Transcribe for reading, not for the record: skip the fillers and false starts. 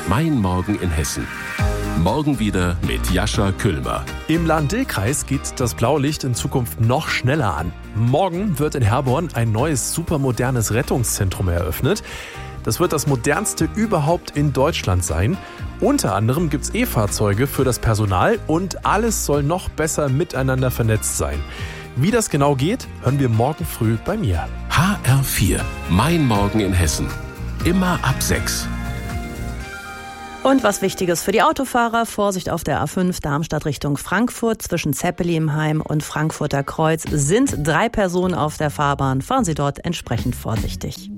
Mein Morgen in Hessen. Morgen wieder mit Jascha Küllmer. Im Lahn-Dill-Kreis geht das Blaulicht in Zukunft noch schneller an. Morgen wird in Herborn ein neues, supermodernes Rettungszentrum eröffnet. Das wird das modernste überhaupt in Deutschland sein. Unter anderem gibt es E-Fahrzeuge für das Personal und alles soll noch besser miteinander vernetzt sein. Wie das genau geht, hören wir morgen früh bei mir. HR4, Mein Morgen in Hessen. Immer ab 6. Und was Wichtiges für die Autofahrer: Vorsicht auf der A5 Darmstadt Richtung Frankfurt. Zwischen Zeppelinheim und Frankfurter Kreuz sind 3 Personen auf der Fahrbahn. Fahren Sie dort entsprechend vorsichtig.